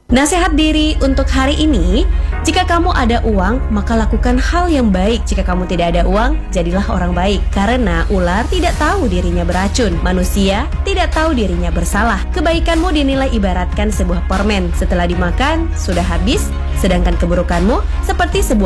Nasihat diri untuk hari ini, jika kamu ada uang, maka lakukan hal yang baik. Jika kamu tidak ada uang, jadilah orang baik. Karena ular tidak tahu dirinya beracun, manusia tidak tahu dirinya bersalah. Kebaikanmu dinilai ibaratkan sebuah permen. Setelah dimakan, sudah habis, sedangkan keburukanmu seperti sebuah